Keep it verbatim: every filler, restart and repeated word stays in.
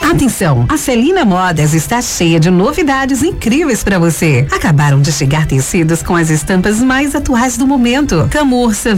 Atenção, a Celina Modas está cheia de novidades incríveis para você. Acabaram de chegar tecidos com as estampas mais atuais do momento. Camurça,